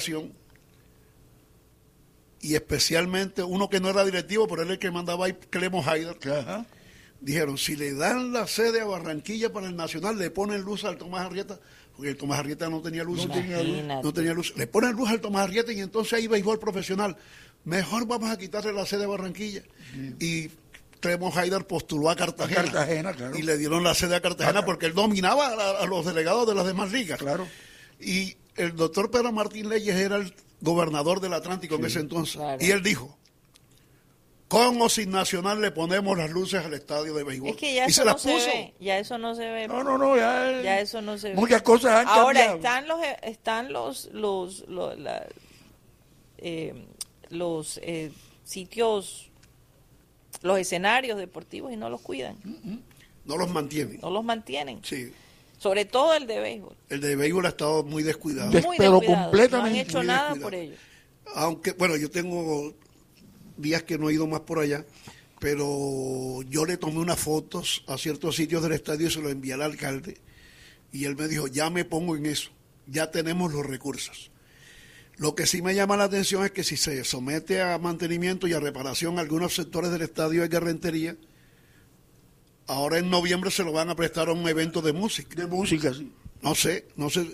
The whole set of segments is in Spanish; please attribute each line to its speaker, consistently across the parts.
Speaker 1: y especialmente uno que no era directivo, pero era el que mandaba ahí, Clemo Haider.
Speaker 2: Ajá.
Speaker 1: Dijeron, si le dan la sede a Barranquilla para el Nacional, le ponen luz al Tomás Arrieta, porque el Tomás Arrieta no tenía luz. No tenía luz. Le ponen luz al Tomás Arrieta y entonces hay béisbol profesional. Mejor vamos a quitarle la sede a Barranquilla. Y Clemo Haider postuló a Cartagena.
Speaker 2: Claro.
Speaker 1: Y le dieron la sede a Cartagena porque él dominaba a los delegados de las demás ligas.
Speaker 2: Claro.
Speaker 1: Y el doctor Pedro Martín Leyes era el gobernador del Atlántico en ese entonces. Claro. Y él dijo, con o sin Nacional le ponemos las luces al estadio de béisbol.
Speaker 3: Es que ya
Speaker 1: y
Speaker 3: eso
Speaker 1: se las
Speaker 3: no se
Speaker 1: puso.
Speaker 3: ve, ya eso no se ve.
Speaker 2: No,
Speaker 3: ya eso no se ve.
Speaker 2: Muchas cosas han
Speaker 3: Ahora
Speaker 2: cambiado.
Speaker 3: están los sitios, los escenarios deportivos y no los cuidan.
Speaker 1: No los mantienen.
Speaker 3: No los mantienen.
Speaker 1: Sí.
Speaker 3: Sobre todo el de béisbol.
Speaker 1: El de béisbol ha estado muy descuidado.
Speaker 2: Pero completamente.
Speaker 3: No han hecho nada
Speaker 1: descuidado.
Speaker 3: por ello.
Speaker 1: Aunque, bueno, yo tengo días que no he ido más por allá, pero yo le tomé unas fotos a ciertos sitios del estadio y se lo envié al alcalde y él me dijo, ya me pongo en eso, ya tenemos los recursos. Lo que sí me llama la atención es que si se somete a mantenimiento y a reparación algunos sectores del estadio de Rentería, ahora en noviembre se lo van a prestar a un evento de música.
Speaker 2: De música, sí.
Speaker 1: No sé,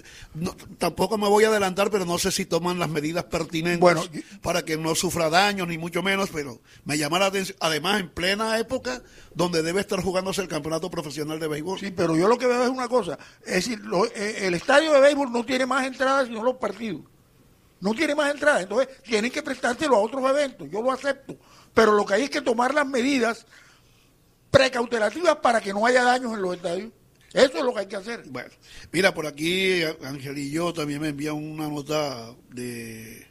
Speaker 1: tampoco me voy a adelantar, pero no sé si toman las medidas pertinentes para que no sufra daños, ni mucho menos, pero me llama la atención, además en plena época donde debe estar jugándose el campeonato profesional de béisbol.
Speaker 2: Sí, pero yo lo que veo es una cosa, es decir, el estadio de béisbol no tiene más entradas sino los partidos. No tiene más entradas, entonces tienen que prestárselo a otros eventos, yo lo acepto, pero lo que hay es que tomar las medidas precautelativas para que no haya daños en los estadios. Eso es lo que hay que hacer.
Speaker 1: Bueno, mira, por aquí Ángel y yo también me envían una nota de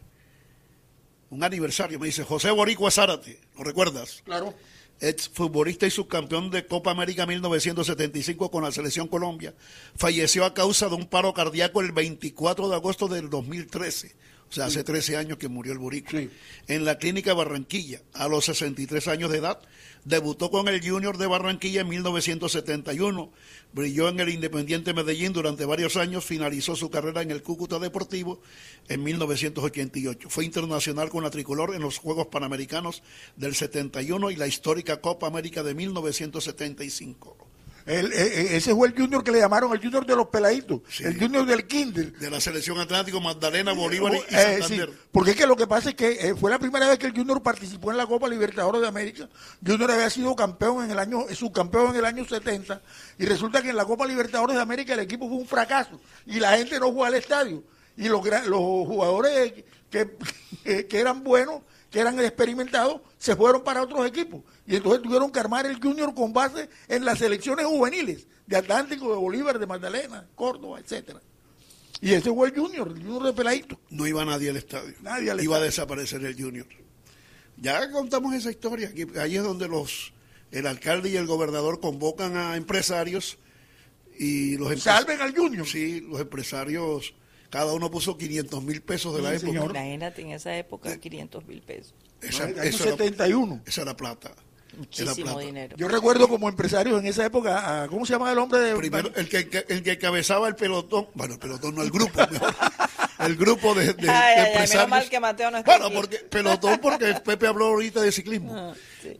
Speaker 1: un aniversario. Me dice José Boricua Zárate, ¿lo recuerdas?
Speaker 2: Claro.
Speaker 1: Exfutbolista y subcampeón de Copa América 1975 con la Selección Colombia. Falleció a causa de un paro cardíaco el 24 de agosto del 2013. O sea, hace 13 años que murió el Boricua.
Speaker 2: Sí.
Speaker 1: En la clínica Barranquilla, a los 63 años de edad. Debutó con el Junior de Barranquilla en 1971, brilló en el Independiente Medellín durante varios años, finalizó su carrera en el Cúcuta Deportivo en 1988. Fue internacional con la tricolor en los Juegos Panamericanos del 71 y la histórica Copa América de 1975.
Speaker 2: Ese fue el Junior que le llamaron el Junior de los peladitos, sí. El Junior del Kinder.
Speaker 1: De la selección Atlántico, Magdalena, Bolívar y Santander.
Speaker 2: Sí, porque es que lo que pasa es que fue la primera vez que el Junior participó en la Copa Libertadores de América. Junior había sido campeón subcampeón en el año 70 y resulta que en la Copa Libertadores de América el equipo fue un fracaso y la gente no fue al estadio. Y los jugadores que eran buenos, que eran experimentados, se fueron para otros equipos. Y entonces tuvieron que armar el Junior con base en las selecciones juveniles de Atlántico, de Bolívar, de Magdalena, Córdoba, etcétera. Y ese fue el Junior de Peladito.
Speaker 1: No iba nadie al estadio. Iba a desaparecer el Junior. Ya contamos esa historia. Ahí es donde el alcalde y el gobernador convocan a empresarios y los
Speaker 2: salven al Junior.
Speaker 1: Sí, los empresarios, cada uno puso 500,000 pesos de la época.
Speaker 3: Señor. Imagínate en esa época 500,000 pesos.
Speaker 2: Año 71.
Speaker 1: Esa era plata.
Speaker 3: Muchísimo dinero.
Speaker 2: Yo recuerdo como empresarios en esa época, ¿cómo se llama el hombre de...?
Speaker 1: Primero, el que encabezaba el pelotón, bueno, el pelotón no, el grupo, mejor. El grupo de empresarios.
Speaker 3: Menos mal que Mateo no está aquí.
Speaker 1: Pelotón porque Pepe habló ahorita de ciclismo.
Speaker 3: Sí.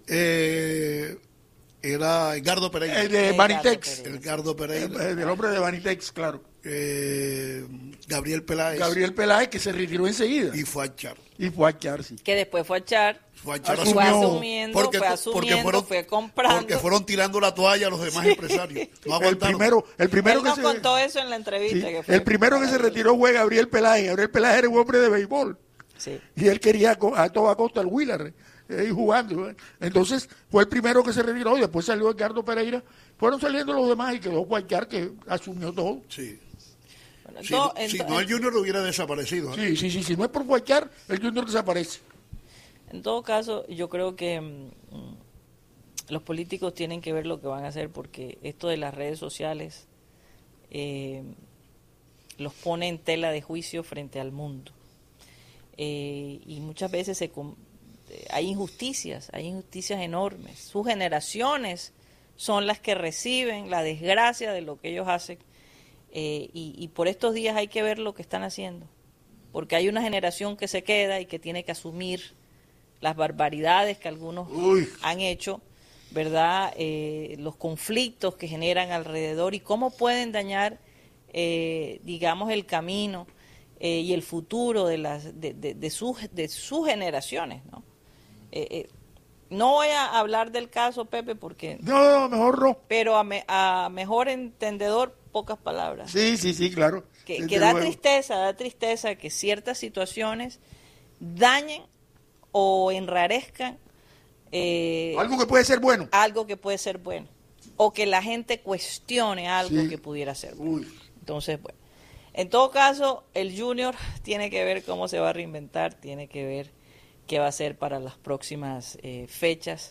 Speaker 1: Era Edgardo Pereira.
Speaker 2: El de Vanitex.
Speaker 1: Edgardo Pereira.
Speaker 2: El hombre de Vanitex, claro.
Speaker 1: Gabriel Peláez.
Speaker 2: Gabriel Peláez, que se retiró enseguida.
Speaker 1: Y fue a echar.
Speaker 2: Sí.
Speaker 3: Que después fue a echar.
Speaker 1: Fue
Speaker 3: asumiendo, fue comprando.
Speaker 1: Porque fueron tirando la toalla a los demás empresarios. No
Speaker 2: el primero
Speaker 3: Él
Speaker 2: que
Speaker 3: nos contó eso en la entrevista.
Speaker 2: Sí,
Speaker 3: que fue
Speaker 2: el primero que se retiró fue Gabriel Peláez. Gabriel Peláez era un hombre de béisbol.
Speaker 3: Sí.
Speaker 2: Y él quería a toda costa el Wheeler jugando. Entonces fue el primero que se retiró y después salió Edgardo Pereira. Fueron saliendo los demás y quedó Guayar, que asumió todo.
Speaker 1: Sí.
Speaker 3: Bueno,
Speaker 1: si no, el Junior hubiera desaparecido.
Speaker 2: Sí, si no es por Guayar, el Junior desaparece.
Speaker 3: En todo caso, yo creo que los políticos tienen que ver lo que van a hacer, porque esto de las redes sociales los pone en tela de juicio frente al mundo. Y muchas veces hay injusticias enormes. Sus generaciones son las que reciben la desgracia de lo que ellos hacen. Y por estos días hay que ver lo que están haciendo. porque hay una generación que se queda y que tiene que asumir las barbaridades que algunos han hecho, ¿verdad? Los conflictos que generan alrededor y cómo pueden dañar, digamos, el camino y el futuro de sus generaciones, ¿no? No voy a hablar del caso, Pepe, porque...
Speaker 2: No, mejor no.
Speaker 3: Pero a mejor entendedor, pocas palabras.
Speaker 2: Sí, claro.
Speaker 3: Que da tristeza que ciertas situaciones dañen o enrarezcan
Speaker 2: algo que puede ser bueno.
Speaker 3: Algo que puede ser bueno. O que la gente cuestione algo que pudiera ser bueno. Entonces, bueno. En todo caso, el Junior tiene que ver cómo se va a reinventar, tiene que ver qué va a hacer para las próximas fechas.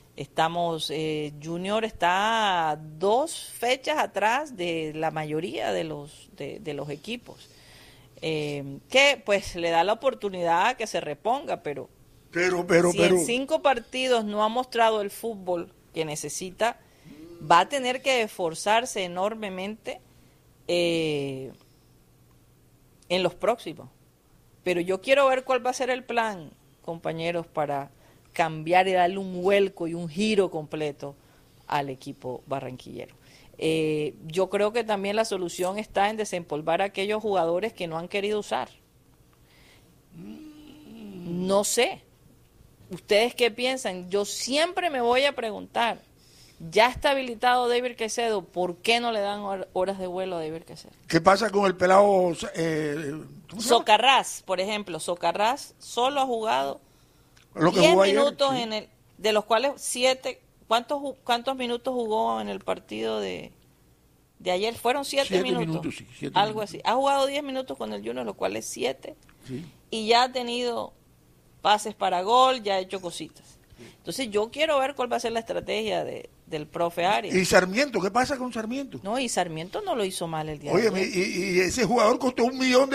Speaker 3: Junior está 2 fechas atrás de la mayoría de los equipos, que pues le da la oportunidad a que se reponga, pero si en 5 partidos no ha mostrado el fútbol que necesita, va a tener que esforzarse enormemente en los próximos. Pero yo quiero ver cuál va a ser el plan, compañeros, para cambiar y darle un vuelco y un giro completo al equipo barranquillero. Yo creo que también la solución está en desempolvar a aquellos jugadores que no han querido usar. No sé. ¿Ustedes qué piensan? Yo siempre me voy a preguntar, ya está habilitado David Caicedo, ¿por qué no le dan horas de vuelo a David Caicedo?
Speaker 2: ¿Qué pasa con el pelado
Speaker 3: Socarrás, por ejemplo? Socarrás solo ha jugado 10 minutos ayer, de los cuales 7, ¿cuántos minutos jugó en el partido de ayer? Fueron 7 minutos. 7 algo minutos. Así. Ha jugado 10 minutos con el Junior, los cuales 7. Sí. Y ya ha tenido pases para gol, ya ha hecho cositas. Entonces yo quiero ver cuál va a ser la estrategia del profe Arias.
Speaker 2: ¿Y Sarmiento? ¿Qué pasa con Sarmiento?
Speaker 3: No, y Sarmiento no lo hizo mal el día
Speaker 2: de ayer. Y ese jugador costó $1 millón.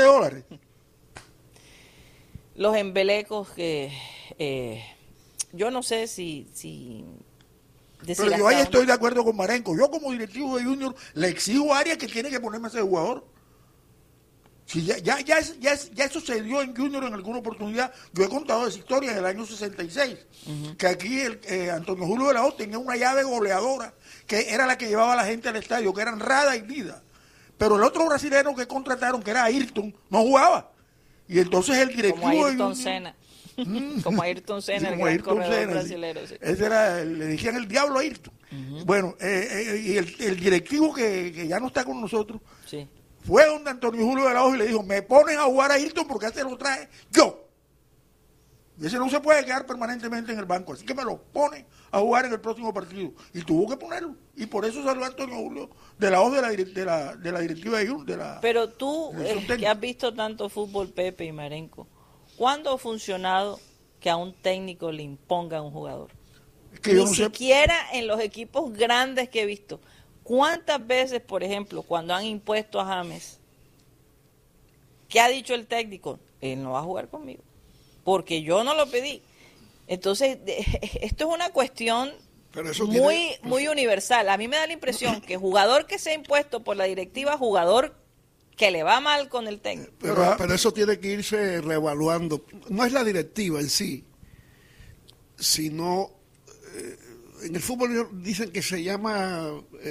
Speaker 3: Los embelecos que... yo no sé si
Speaker 2: pero yo ahí estoy de acuerdo con Marenco. Yo como directivo de Junior le exijo a Arias que tiene que ponerme a ese jugador. Si ya sucedió en Junior en alguna oportunidad. Yo he contado esa historia en el año 66, que aquí Antonio Julio de la O tenía una llave goleadora, que era la que llevaba a la gente al estadio, que eran Rada y Vida. Pero el otro brasileño que contrataron, que era Ayrton, no jugaba. Y entonces el directivo
Speaker 3: como Ayrton Senna. Como Ayrton Senna, el gran corredor brasilero. Sí.
Speaker 2: Ese era, le decían el diablo a Ayrton. Bueno, y el directivo que ya no está con nosotros, sí, fue donde Antonio Julio de la Hoja y le dijo, me ponen a jugar a Ayrton porque ese lo trae yo. Y ese no se puede quedar permanentemente en el banco, así que me lo ponen a jugar en el próximo partido. Y tuvo que ponerlo. Y por eso salió Antonio Julio de la Hoja de la directiva de Junior.
Speaker 3: Pero tú, que has visto tanto fútbol, Pepe y Marenco, ¿cuándo ha funcionado que a un técnico le imponga a un jugador? Es que ni siquiera en los equipos grandes que he visto. ¿Cuántas veces, por ejemplo, cuando han impuesto a James, qué ha dicho el técnico? Él no va a jugar conmigo, porque yo no lo pedí. Entonces, esto es una cuestión muy universal. A mí me da la impresión que jugador que se ha impuesto por la directiva, jugador que le va mal con el técnico.
Speaker 1: Pero eso tiene que irse reevaluando. No es la directiva en sí, sino... en el fútbol dicen que se llama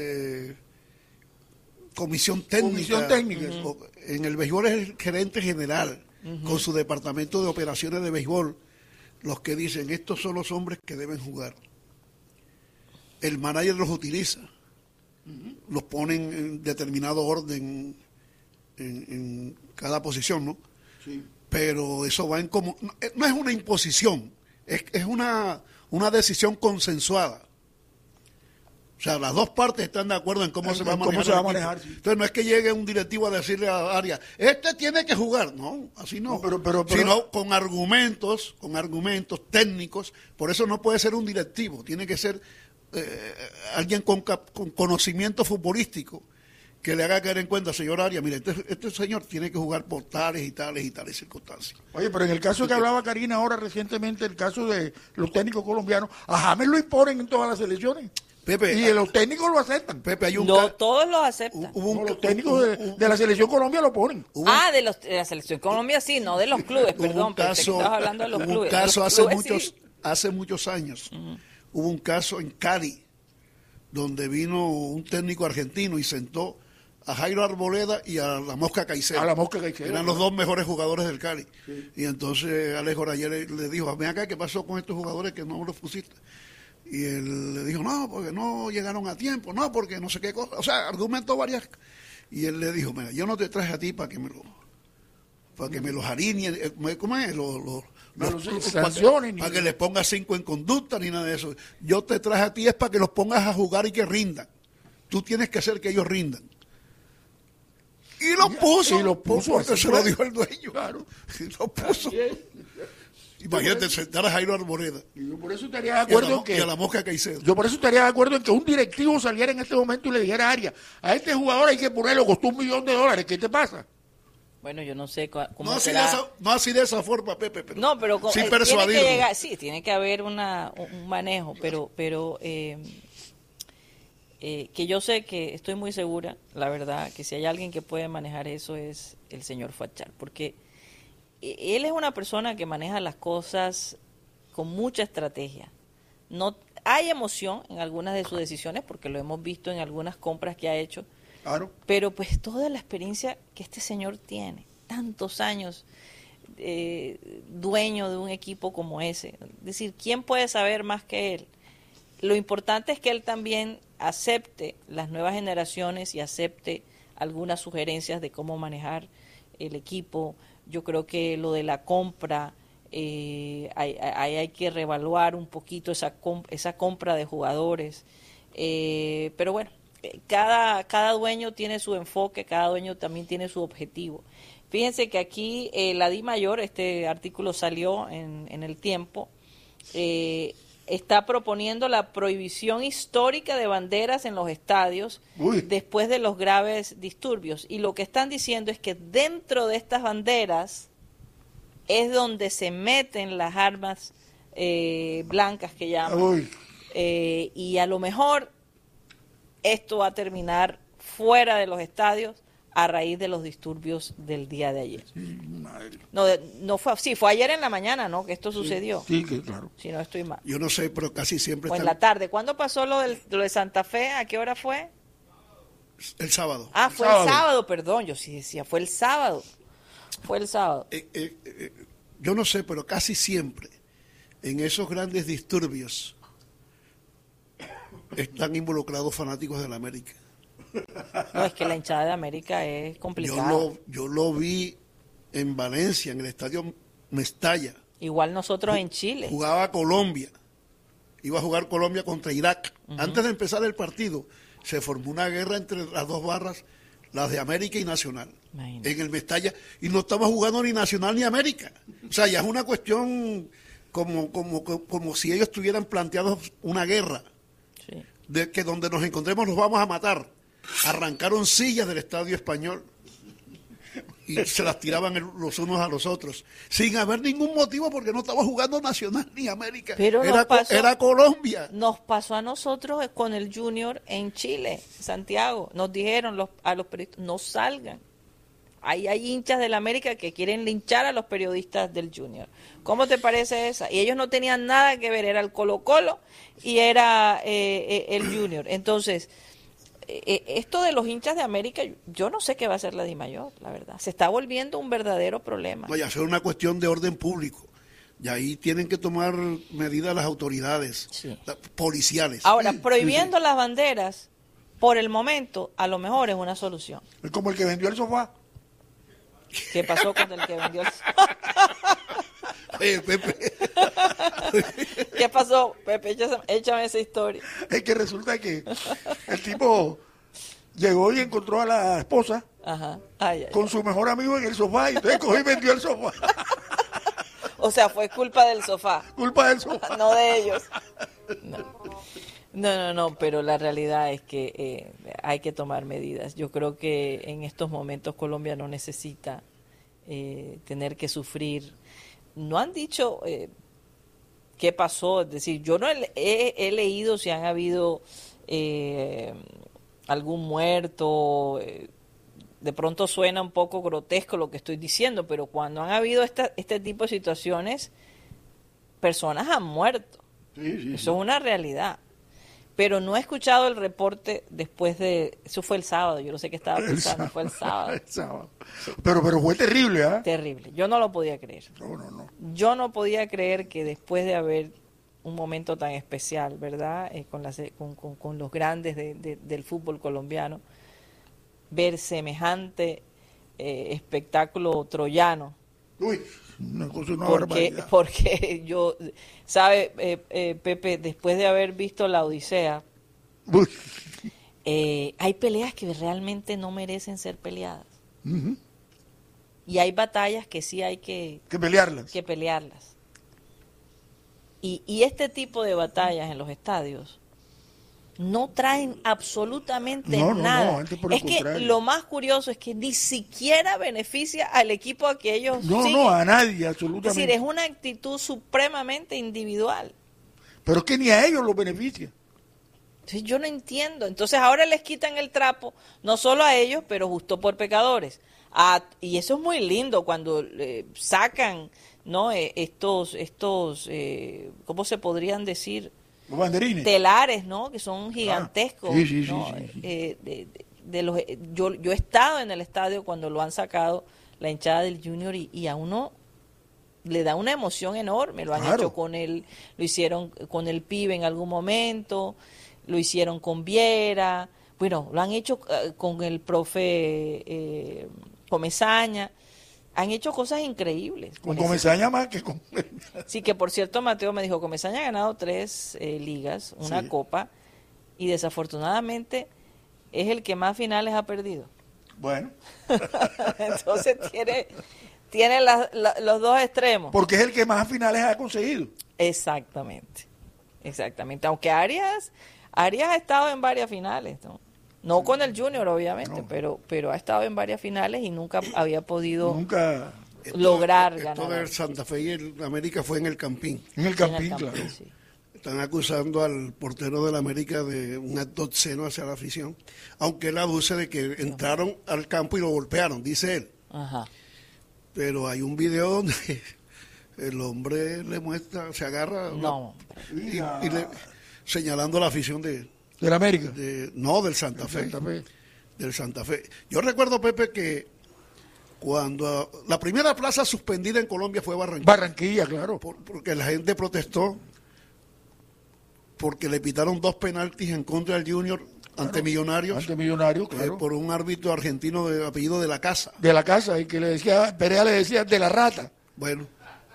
Speaker 1: comisión técnica. En el béisbol es el gerente general, con su departamento de operaciones de béisbol, los que dicen, estos son los hombres que deben jugar. El manager los utiliza, los ponen en determinado orden en cada posición, ¿no? Sí. Pero eso va en como... No es una imposición, es una decisión consensuada. O sea, las dos partes están de acuerdo en cómo se va a manejar. Sí. Entonces no es que llegue un directivo a decirle a Arias, este tiene que jugar. No, así no. Pero sino con argumentos técnicos. Por eso no puede ser un directivo. Tiene que ser alguien con conocimiento futbolístico que le haga caer en cuenta, señor Arias, mire, este señor tiene que jugar por tales y tales y tales circunstancias.
Speaker 2: Oye, pero en el caso que hablaba Karina ahora recientemente, el caso de los técnicos colombianos, a James lo imponen en todas las selecciones.
Speaker 1: Pepe,
Speaker 2: Y los técnicos lo aceptan.
Speaker 1: Pepe, hay un
Speaker 3: No todos los aceptan.
Speaker 2: No, los técnicos de la selección Colombia lo ponen.
Speaker 3: De la selección Colombia sí, no de los clubes,
Speaker 1: hubo
Speaker 3: perdón,
Speaker 1: un
Speaker 3: pensé que
Speaker 1: caso,
Speaker 3: estabas hablando de los
Speaker 1: hubo un
Speaker 3: clubes.
Speaker 1: caso
Speaker 3: Los clubes
Speaker 1: hace muchos años. Hubo un caso en Cali donde vino un técnico argentino y sentó a Jairo Arboleda y a la Mosca Caicedo.
Speaker 2: A la Mosca Caicedo.
Speaker 1: Eran los dos mejores jugadores del Cali. Y entonces Alejo Rayé le dijo, ven acá, ¿qué pasó con estos jugadores que no los pusiste? Y él le dijo, no, porque no llegaron a tiempo, no, porque no sé qué cosa. O sea, argumentó varias. Y él le dijo, mira, yo no te traje a ti para que me los alineen, ¿cómo es? Para que les pongas 5 en conducta ni nada de eso. Yo te traje a ti es para que los pongas a jugar y que rindan. Tú tienes que hacer que ellos rindan. Y los puso.
Speaker 2: Y los puso,
Speaker 1: porque se lo dijo el dueño.
Speaker 2: Claro.
Speaker 1: Y los puso. Imagínate sentar a Jairo Arboleda.
Speaker 2: Y yo por eso estaría de acuerdo en que...
Speaker 1: Y a la Mosca Caicedo.
Speaker 2: Yo por eso estaría de acuerdo en que un directivo saliera en este momento y le dijera a Arias, a este jugador hay que ponerlo, costó $1 millón, ¿qué te pasa?
Speaker 3: Bueno, yo no sé cómo
Speaker 1: No así,
Speaker 3: será.
Speaker 1: no así de esa forma, Pepe, pero
Speaker 3: No, pero
Speaker 1: sin
Speaker 3: tiene que
Speaker 1: persuadirlo.
Speaker 3: llegar, sí, tiene que haber un manejo, pero que yo sé que estoy muy segura, la verdad, que si hay alguien que puede manejar eso es el señor Fachar, porque él es una persona que maneja las cosas con mucha estrategia. No hay emoción en algunas de sus decisiones, porque lo hemos visto en algunas compras que ha hecho.
Speaker 2: Claro.
Speaker 3: Pero pues toda la experiencia que este señor tiene, tantos años dueño de un equipo como ese, es decir, ¿quién puede saber más que él? Lo importante es que él también acepte las nuevas generaciones y acepte algunas sugerencias de cómo manejar el equipo. Yo creo que lo de la compra, hay que reevaluar un poquito esa compra de jugadores, pero bueno, cada dueño tiene su enfoque, cada dueño también tiene su objetivo. Fíjense que aquí la DIMAYOR, este artículo salió en El Tiempo, está proponiendo la prohibición histórica de banderas en los estadios después de los graves disturbios. Y lo que están diciendo es que dentro de estas banderas es donde se meten las armas blancas que llaman. Y a lo mejor esto va a terminar fuera de los estadios a raíz de los disturbios del día de ayer. No fue, sí, fue ayer en la mañana, ¿no? Que esto sucedió.
Speaker 2: Sí, claro.
Speaker 3: Si no estoy mal.
Speaker 1: Yo no sé, pero casi siempre
Speaker 3: O en la tarde. ¿Cuándo pasó lo de Santa Fe? ¿A qué hora fue?
Speaker 1: El sábado.
Speaker 3: Ah, fue el sábado, perdón. Yo sí decía, fue el sábado. Fue el sábado.
Speaker 1: Yo no sé, pero casi siempre en esos grandes disturbios están involucrados fanáticos de la América.
Speaker 3: No, es que la hinchada de América es complicada.
Speaker 1: Yo lo vi en Valencia, en el estadio Mestalla.
Speaker 3: Igual nosotros en Chile.
Speaker 1: Jugaba Colombia. Iba a jugar Colombia contra Irak. Antes de empezar el partido, se formó una guerra entre las dos barras, las de América y Nacional. Imagínate. En el Mestalla. Y no estamos jugando ni Nacional ni América. O sea, ya es una cuestión como si ellos tuvieran planteado una guerra.
Speaker 3: Sí.
Speaker 1: De que donde nos encontremos nos vamos a matar. Arrancaron sillas del Estadio Español y se las tiraban los unos a los otros sin haber ningún motivo, porque no estaba jugando Nacional ni América.
Speaker 3: Pero
Speaker 1: era Colombia.
Speaker 3: Nos pasó a nosotros con el Junior en Chile, Santiago. Nos dijeron a los periodistas, no salgan. Hay hinchas del América que quieren linchar a los periodistas del Junior. ¿Cómo te parece esa? Y ellos no tenían nada que ver, era el Colo-Colo y era el Junior. Entonces, esto de los hinchas de América, yo no sé qué va a hacer la DIMAYOR, la verdad. Se está volviendo un verdadero problema.
Speaker 1: Vaya a ser una cuestión de orden público. Y ahí tienen que tomar medidas las autoridades policiales.
Speaker 3: Ahora, prohibiendo las banderas, por el momento, a lo mejor es una solución.
Speaker 2: Es como el que vendió el sofá.
Speaker 3: ¿Qué pasó con el que vendió el sofá?
Speaker 1: Pepe.
Speaker 3: ¿Qué pasó, Pepe? Échame esa historia.
Speaker 2: Es que resulta que el tipo llegó y encontró a la esposa con su mejor amigo en el sofá, y entonces cogió y vendió el sofá.
Speaker 3: O sea, fue culpa del sofá.
Speaker 2: Culpa del sofá.
Speaker 3: No de ellos. No, pero la realidad es que hay que tomar medidas. Yo creo que en estos momentos Colombia no necesita tener que sufrir. No han dicho qué pasó, es decir, yo no he leído si han habido algún muerto. De pronto suena un poco grotesco lo que estoy diciendo, pero cuando han habido este tipo de situaciones, personas han muerto.
Speaker 2: Sí.
Speaker 3: Eso es una realidad. Pero no he escuchado el reporte después de... Eso fue el sábado, yo no sé qué estaba pensando, fue el sábado.
Speaker 2: El sábado. Pero fue terrible, ¿ah?
Speaker 3: Terrible. Yo no lo podía creer.
Speaker 2: No.
Speaker 3: Yo no podía creer que después de haber un momento tan especial, ¿verdad? Con los grandes del fútbol colombiano, ver semejante espectáculo troyano.
Speaker 2: Uy, una cosa, una barbaridad.
Speaker 3: Porque yo, ¿sabe, Pepe? Después de haber visto La Odisea, hay peleas que realmente no merecen ser peleadas.
Speaker 2: Uh-huh.
Speaker 3: Y hay batallas que sí hay que
Speaker 2: pelearlas.
Speaker 3: Y este tipo de batallas en los estadios no traen absolutamente nada.
Speaker 2: Antes por
Speaker 3: es
Speaker 2: el
Speaker 3: que
Speaker 2: contrario.
Speaker 3: lo más curioso es que ni siquiera beneficia al equipo a que ellos siguen.
Speaker 2: No, a nadie,
Speaker 3: Es
Speaker 2: absolutamente.
Speaker 3: decir, es una actitud supremamente individual.
Speaker 2: Pero es que ni a ellos los beneficia.
Speaker 3: Entonces, yo no entiendo. Entonces ahora les quitan el trapo, no solo a ellos, pero justo por pecadores. Y eso es muy lindo cuando sacan, ¿no? Estos ¿cómo se podrían decir?
Speaker 2: Los banderines.
Speaker 3: Telares, ¿no? Que son gigantescos.
Speaker 2: Sí.
Speaker 3: ¿no? Yo he estado en el estadio cuando lo han sacado la hinchada del Junior y a uno le da una emoción enorme. Lo han hecho con lo hicieron con el Pibe en algún momento, lo hicieron con Viera, bueno, lo han hecho con el profe Comesaña. Han hecho cosas increíbles.
Speaker 2: Con Comesaña más que con...
Speaker 3: Sí, que por cierto Mateo me dijo, Comesaña ha ganado 3 ligas, una copa, y desafortunadamente es el que más finales ha perdido.
Speaker 2: Bueno.
Speaker 3: Entonces tiene los dos extremos.
Speaker 2: Porque es el que más finales ha conseguido.
Speaker 3: Exactamente. Aunque Arias ha estado en varias finales, ¿no? No con el Junior, obviamente, pero ha estado en varias finales y nunca había podido lograr ganar.
Speaker 1: Esto del Santa Fe y el América fue en el Campín.
Speaker 2: En el Campín, claro.
Speaker 3: Sí.
Speaker 1: Están acusando al portero del América de un acto obsceno hacia la afición, aunque él aduce de que entraron al campo y lo golpearon, dice él.
Speaker 3: Ajá.
Speaker 1: Pero hay un video donde el hombre le muestra, se agarra y señalando a la afición
Speaker 2: ¿Del América?
Speaker 1: Del Santa Fe. Del Santa Fe. Yo recuerdo, Pepe, que cuando la primera plaza suspendida en Colombia fue Barranquilla.
Speaker 2: Barranquilla, claro.
Speaker 1: Porque la gente protestó porque le pitaron 2 penaltis en contra del Junior ante Millonarios.
Speaker 2: Ante Millonarios, claro.
Speaker 1: Por un árbitro argentino de apellido de la Casa.
Speaker 2: De la Casa, y que le decía, Perea le decía de la Rata.
Speaker 1: Bueno.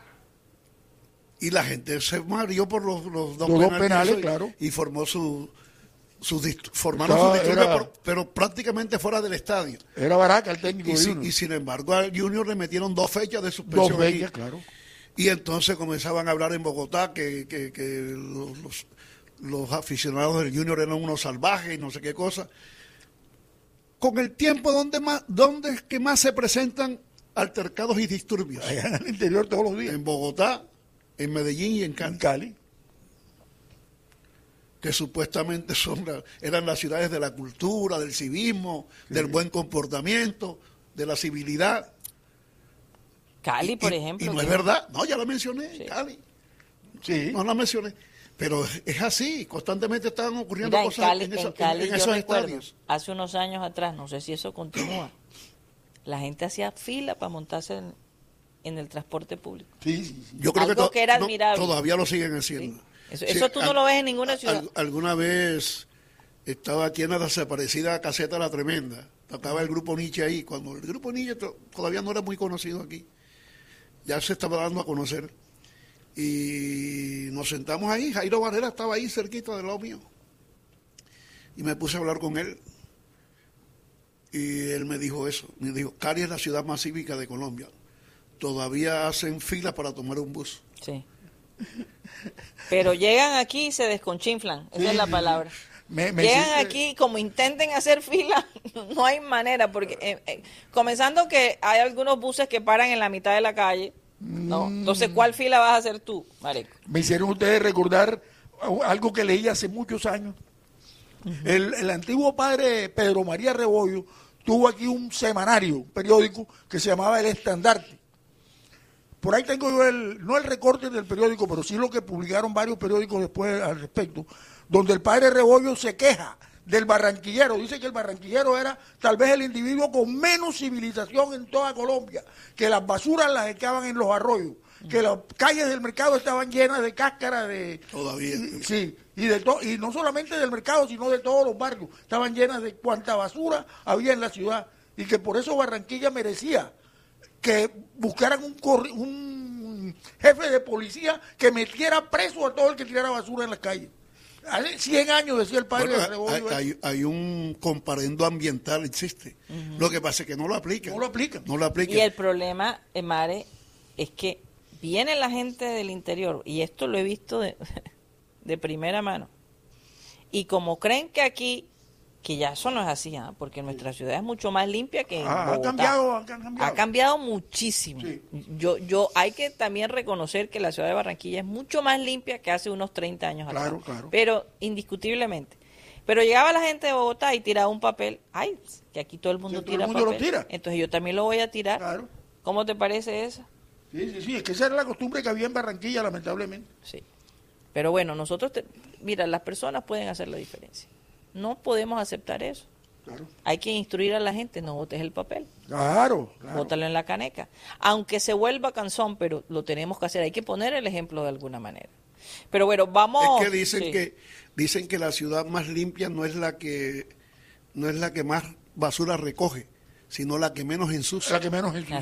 Speaker 1: Y la gente se mareó por los dos
Speaker 2: penales, claro.
Speaker 1: Y formó formaron su disturbios, pero prácticamente fuera del estadio.
Speaker 2: Era Baraca el técnico de Junior.
Speaker 1: Y sin embargo al Junior le metieron 2 fechas de suspensión.
Speaker 2: 2 fechas, claro.
Speaker 1: Y entonces comenzaban a hablar en Bogotá que los aficionados del Junior eran unos salvajes y no sé qué cosa. Con el tiempo, ¿dónde es que más se presentan altercados y disturbios?
Speaker 2: Allá en el interior todos los días.
Speaker 1: En Bogotá, en Medellín y en Cali. Que supuestamente eran las ciudades de la cultura, del civismo, del buen comportamiento, de la civilidad.
Speaker 3: Cali, por ejemplo.
Speaker 1: Y no es verdad. No, ya la mencioné,
Speaker 3: Sí.
Speaker 1: Cali.
Speaker 2: Sí.
Speaker 1: No la mencioné. Pero es así, constantemente están ocurriendo cosas en esos estadios.
Speaker 3: Hace unos años atrás, no sé si eso continúa, la gente hacía fila para montarse en el transporte público.
Speaker 2: Sí.
Speaker 1: Yo creo
Speaker 3: Algo que era
Speaker 1: no,
Speaker 3: admirable.
Speaker 1: todavía lo siguen haciendo.
Speaker 3: Sí. Eso tú no lo ves en ninguna ciudad.
Speaker 1: Alguna vez estaba aquí en la desaparecida Caseta La Tremenda. Tocaba el grupo Nietzsche ahí. Cuando el grupo Nietzsche todavía no era muy conocido aquí. Ya se estaba dando a conocer. Y nos sentamos ahí. Jairo Barrera estaba ahí cerquita del lado mío. Y me puse a hablar con él. Y él me dijo eso. Me dijo, Cali es la ciudad más cívica de Colombia. Todavía hacen fila para tomar un bus.
Speaker 3: Sí. Pero llegan aquí y se desconchinflan, esa es la palabra. Llegan aquí, como intenten hacer fila, no hay manera, porque comenzando que hay algunos buses que paran en la mitad de la calle, ¿no? Entonces, ¿cuál fila vas a hacer tú, marico?
Speaker 2: Me hicieron ustedes recordar algo que leí hace muchos años, El antiguo padre Pedro María Rebollo tuvo aquí un semanario, un periódico que se llamaba El Estandarte. Por ahí tengo yo no el recorte del periódico, pero sí lo que publicaron varios periódicos después al respecto, donde el padre Rebollo se queja del barranquillero. Dice que el barranquillero era tal vez el individuo con menos civilización en toda Colombia, que las basuras las echaban en los arroyos, que las calles del mercado estaban llenas de cáscara de...
Speaker 1: Todavía.
Speaker 2: Sí, y no solamente del mercado, sino de todos los barrios. Estaban llenas de cuanta basura había en la ciudad. Y que por eso Barranquilla merecía que buscaran un jefe de policía que metiera preso a todo el que tirara basura en las calles. Hace 100 años, decía el padre de Rebollo.
Speaker 1: Hay un comparendo ambiental, existe. Lo que pasa es que no lo aplican.
Speaker 2: No lo aplican.
Speaker 1: No lo aplican.
Speaker 3: Y el problema, Mare, es que viene la gente del interior, y esto lo he visto de primera mano, y como creen que aquí, que ya eso no es así, porque nuestra ciudad es mucho más limpia que en Bogotá. Ha cambiado muchísimo. Sí. Yo hay que también reconocer que la ciudad de Barranquilla es mucho más limpia que hace unos 30 años atrás.
Speaker 2: Claro.
Speaker 3: Pero indiscutiblemente. Pero llegaba la gente de Bogotá y tiraba un papel. Ay, que aquí todo el mundo tira papel.
Speaker 2: Lo tira.
Speaker 3: Entonces yo también lo voy a tirar.
Speaker 2: Claro.
Speaker 3: ¿Cómo te parece eso?
Speaker 2: Sí, es que esa era la costumbre que había en Barranquilla, lamentablemente.
Speaker 3: Sí. Pero bueno, mira, las personas pueden hacer la diferencia. No podemos aceptar eso.
Speaker 2: Claro.
Speaker 3: Hay que instruir a la gente, no botes el papel.
Speaker 2: Claro.
Speaker 3: Bótalo en la caneca. Aunque se vuelva cansón, pero lo tenemos que hacer. Hay que poner el ejemplo de alguna manera. Pero bueno, vamos.
Speaker 1: Es que dicen que la ciudad más limpia no es la que más basura recoge, sino la que menos ensucia.
Speaker 2: La que menos ensucia.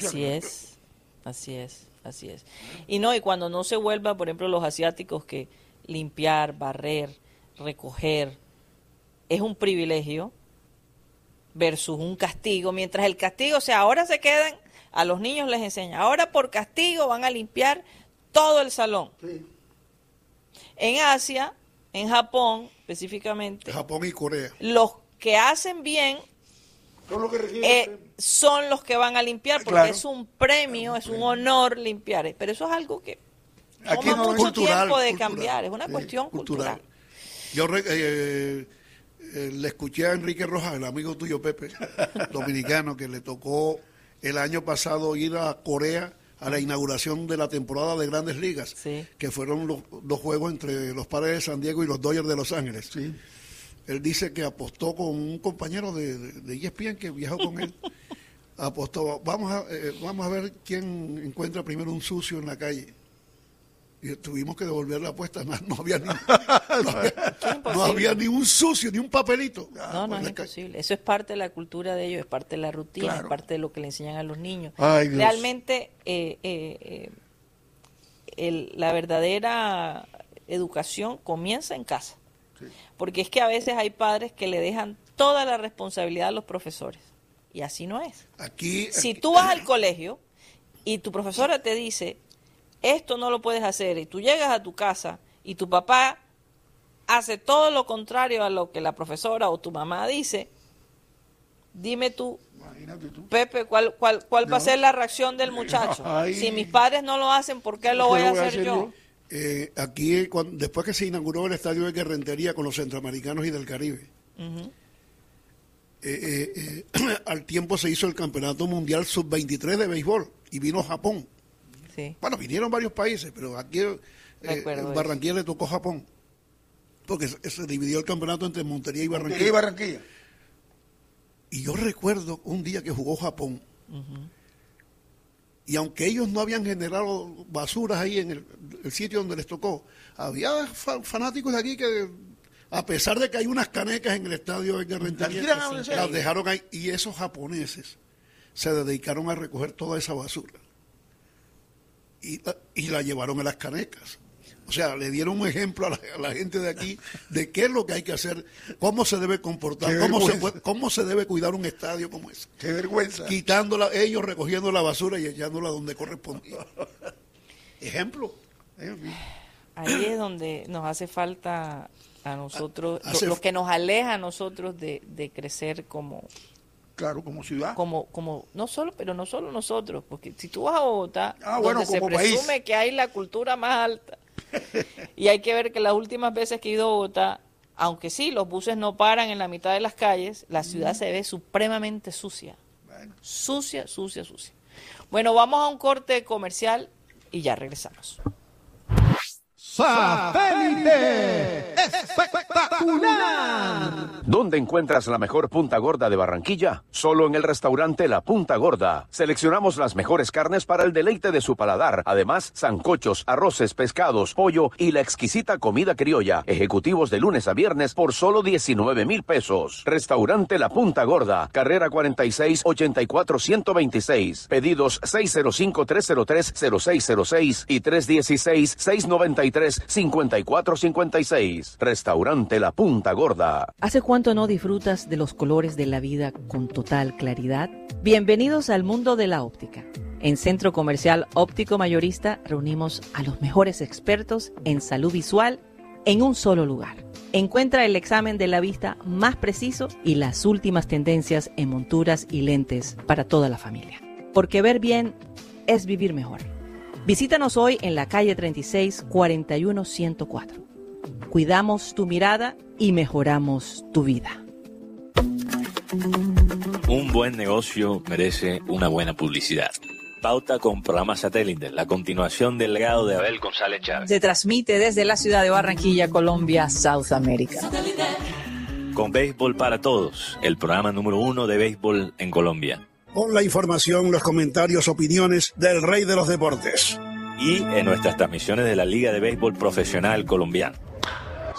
Speaker 3: Así es. Y cuando no se vuelva, por ejemplo, los asiáticos, que limpiar, barrer, recoger es un privilegio versus un castigo, mientras el castigo, ahora se quedan, a los niños les enseñan, ahora por castigo van a limpiar todo el salón.
Speaker 2: Sí.
Speaker 3: En Asia, en Japón específicamente,
Speaker 1: Japón y Corea,
Speaker 3: los que hacen bien son los que van a limpiar, porque es un premio, es un honor limpiar, pero eso es algo que
Speaker 2: aquí
Speaker 3: toma mucho tiempo de
Speaker 1: cultural,
Speaker 3: cambiar, es una cuestión cultural.
Speaker 1: Yo le escuché a Enrique Rojas, el amigo tuyo Pepe, dominicano, que le tocó el año pasado ir a Corea a la inauguración de la temporada de Grandes Ligas,
Speaker 3: sí,
Speaker 1: que fueron los dos juegos entre los Padres de San Diego y los Dodgers de Los Ángeles.
Speaker 2: Sí.
Speaker 1: Él dice que apostó con un compañero de ESPN que viajó con él. Apostó, vamos a ver quién encuentra primero un sucio en la calle. Y tuvimos que devolver la apuesta. No había ni un sucio, ni un papelito.
Speaker 3: No es imposible. Eso es parte de la cultura de ellos, es parte de la rutina,
Speaker 2: claro,
Speaker 3: es parte de lo que le enseñan a los niños.
Speaker 2: Ay, Dios.
Speaker 3: Realmente, la verdadera educación comienza en casa.
Speaker 2: Sí.
Speaker 3: Porque es que a veces hay padres que le dejan toda la responsabilidad a los profesores. Y así no es. Si tú vas al colegio y tu profesora te dice, esto no lo puedes hacer, y tú llegas a tu casa y tu papá hace todo lo contrario a lo que la profesora o tu mamá dice, dime tú, Pepe, ¿cuál va a ser la reacción del muchacho?
Speaker 2: Ay.
Speaker 3: Si mis padres no lo hacen, ¿por qué lo voy a hacer yo?
Speaker 1: Aquí, después que se inauguró el estadio de Guerrentería con los centroamericanos y del Caribe, al tiempo se hizo el Campeonato Mundial Sub-23 de béisbol y vino Japón.
Speaker 3: Sí.
Speaker 1: Bueno, vinieron varios países, pero aquí en Barranquilla le tocó Japón, porque se dividió el campeonato entre Montería y Barranquilla. Y yo recuerdo un día que jugó Japón, y aunque ellos no habían generado basuras ahí en el sitio donde les tocó, había fanáticos de aquí que, a pesar de que hay unas canecas en el estadio de Guerrentería, las dejaron ahí, y esos japoneses se dedicaron a recoger toda esa basura. Y la llevaron a las canecas. O sea, le dieron un ejemplo a la gente de aquí de qué es lo que hay que hacer, cómo se debe comportar, cómo se debe cuidar un estadio como ese.
Speaker 2: ¡Qué vergüenza!
Speaker 1: Quitándola, ellos recogiendo la basura y echándola donde correspondía. Ejemplo.
Speaker 3: Ahí es donde nos hace falta a nosotros, lo que nos aleja a nosotros de crecer como...
Speaker 2: Claro, como ciudad.
Speaker 3: Como no solo nosotros, porque si tú vas a Bogotá,
Speaker 2: bueno,
Speaker 3: donde se presume país, que hay la cultura más alta, y hay que ver que las últimas veces que he ido a Bogotá, aunque sí, los buses no paran en la mitad de las calles, la ciudad se ve supremamente sucia. Sucia. Bueno, vamos a un corte comercial y ya regresamos.
Speaker 4: ¡Satélite espectacular!
Speaker 5: ¿Dónde encuentras la mejor punta gorda de Barranquilla? Solo en el restaurante La Punta Gorda. Seleccionamos las mejores carnes para el deleite de su paladar. Además, sancochos, arroces, pescados, pollo y la exquisita comida criolla. Ejecutivos de lunes a viernes por solo 19,000 pesos. Restaurante La Punta Gorda, carrera 46 84 126. Pedidos 605-303-0606 y 316-693-5456. Restaurante La Punta Gorda.
Speaker 3: ¿Hace cuánto no disfrutas de los colores de la vida con total claridad? Bienvenidos al mundo de la óptica. En Centro Comercial Óptico Mayorista reunimos a los mejores expertos en salud visual en un solo lugar. Encuentra el examen de la vista más preciso y las últimas tendencias en monturas y lentes para toda la familia. Porque ver bien es vivir mejor. Visítanos hoy en la calle 36 41 104. Cuidamos tu mirada y mejoramos tu vida.
Speaker 6: Un buen negocio merece una buena publicidad. Pauta con programa Satélite, la continuación del legado de Abel González Chávez.
Speaker 3: Se transmite desde la ciudad de Barranquilla, Colombia, South America.
Speaker 6: Con Béisbol para Todos, el programa número 1 de béisbol en Colombia.
Speaker 7: Con la información, los comentarios, opiniones del rey de los deportes.
Speaker 6: Y en nuestras transmisiones de la Liga de Béisbol Profesional Colombiana.
Speaker 2: ¡Se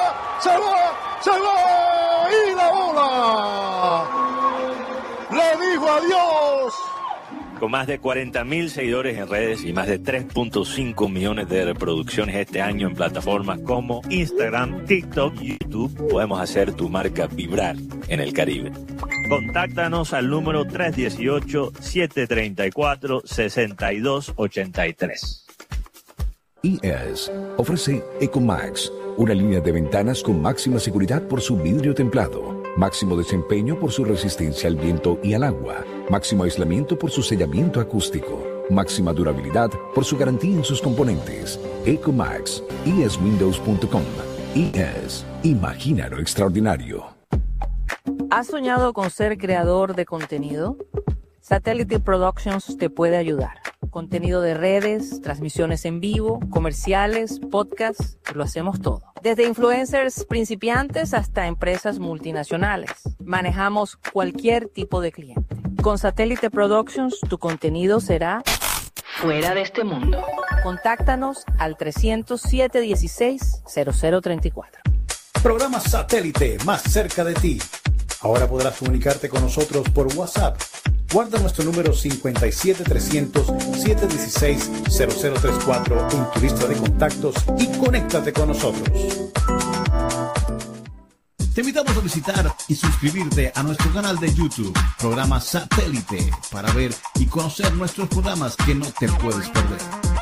Speaker 2: va! ¡Y la bola! ¡Le dijo adiós!
Speaker 6: Con más de 40,000 seguidores en redes y más de 3.5 millones de reproducciones este año en plataformas como Instagram, TikTok y YouTube, podemos hacer tu marca vibrar en el Caribe. Contáctanos al número 318-734-6283.
Speaker 8: IES ofrece Ecomax, una línea de ventanas con máxima seguridad por su vidrio templado, máximo desempeño por su resistencia al viento y al agua, máximo aislamiento por su sellamiento acústico, máxima durabilidad por su garantía en sus componentes. Ecomax, ieswindows.com. IES, imagina lo extraordinario.
Speaker 3: ¿Has soñado con ser creador de contenido? Satellite Productions te puede ayudar. Contenido de redes, transmisiones en vivo, comerciales, podcasts, lo hacemos todo. Desde influencers principiantes hasta empresas multinacionales. Manejamos cualquier tipo de cliente. Con Satellite Productions, tu contenido será fuera de este mundo. Contáctanos al 300-716-0034.
Speaker 9: Programa Satélite más cerca de ti. Ahora podrás comunicarte con nosotros por WhatsApp. Guarda nuestro número 57-300-716-0034 en tu lista de contactos y conéctate con nosotros. Te invitamos a visitar y suscribirte a nuestro canal de YouTube, Programa Satélite, para ver y conocer nuestros programas que no te puedes perder.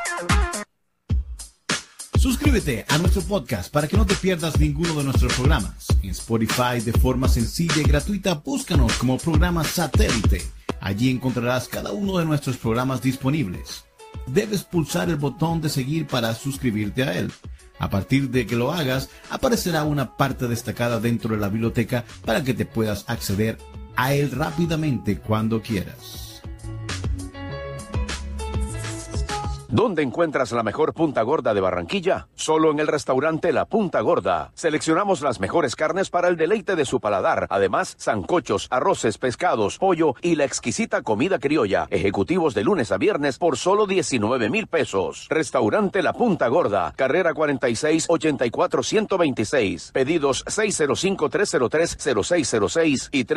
Speaker 9: Suscríbete a nuestro podcast para que no te pierdas ninguno de nuestros programas. En Spotify, de forma sencilla y gratuita, búscanos como Programa Satélite. Allí encontrarás cada uno de nuestros programas disponibles. Debes pulsar el botón de seguir para suscribirte a él. A partir de que lo hagas, aparecerá una parte destacada dentro de la biblioteca para que te puedas acceder a él rápidamente cuando quieras.
Speaker 5: ¿Dónde encuentras la mejor punta gorda de Barranquilla? Solo en el restaurante La Punta Gorda. Seleccionamos las mejores carnes para el deleite de su paladar. Además, sancochos, arroces, pescados, pollo y la exquisita comida criolla. Ejecutivos de lunes a viernes por solo 19,000 pesos. Restaurante La Punta Gorda, carrera 46 84 126. Pedidos 605-303-0606 y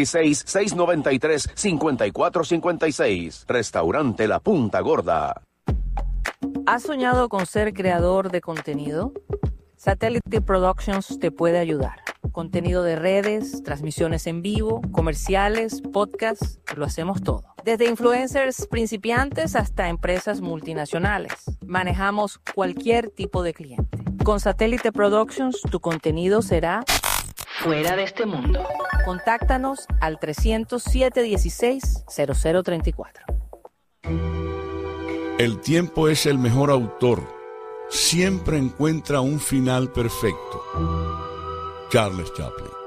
Speaker 5: 316-693-5456. Restaurante La Punta Gorda.
Speaker 3: ¿Has soñado con ser creador de contenido? Satellite Productions te puede ayudar. Contenido de redes, transmisiones en vivo, comerciales, podcasts, lo hacemos todo. Desde influencers principiantes hasta empresas multinacionales. Manejamos cualquier tipo de cliente. Con Satellite Productions, tu contenido será fuera de este mundo. Contáctanos al 300-716-0034.
Speaker 10: El tiempo es el mejor autor. Siempre encuentra un final perfecto. Charles Chaplin.